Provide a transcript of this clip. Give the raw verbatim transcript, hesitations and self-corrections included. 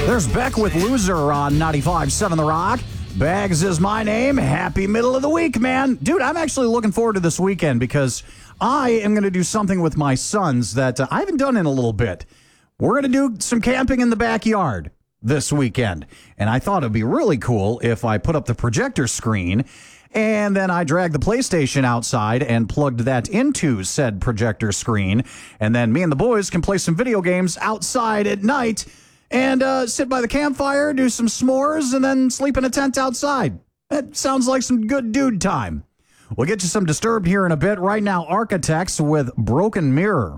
There's Beck with Loser on ninety-five point seven The Rock. Bags is my name. Happy middle of the week, man. Dude, I'm actually looking forward to this weekend because I am going to do something with my sons that uh, I haven't done in a little bit. We're going to do some camping in the backyard this weekend. And I thought it'd be really cool if I put up the projector screen and then I dragged the PlayStation outside and plugged that into said projector screen. And then me and the boys can play some video games outside at night and uh, sit by the campfire, do some s'mores, and then sleep in a tent outside. That sounds like some good dude time. We'll get you some Disturbed here in a bit. Right now, Architects with Broken Mirror.